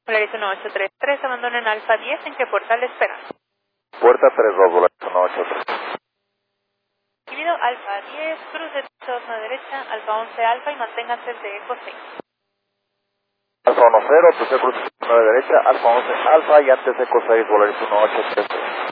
Volaris 1833, abandono en Alfa 10, ¿en qué puerta le espera? Puerta 32, Volaris 183. Recibido Alfa 10, cruz de 2 a derecha, Alfa 11 Alfa y manténganse de Eco 6. Alfa 10, tercer cruz 9 derecha, Alfa 11 Alfa y antes Eco 6, Volaris 1833.